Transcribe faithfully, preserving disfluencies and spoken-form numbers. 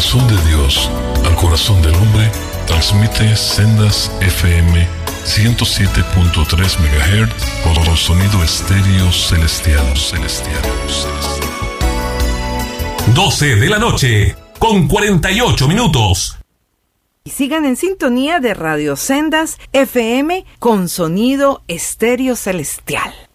corazón de Dios al corazón del hombre, transmite Sendas F M ciento siete punto tres megahertz por sonido estéreo celestial, celestial, celestial. doce de la noche, con cuarenta y ocho minutos. Y sigan en sintonía de Radio Sendas F M con sonido estéreo celestial.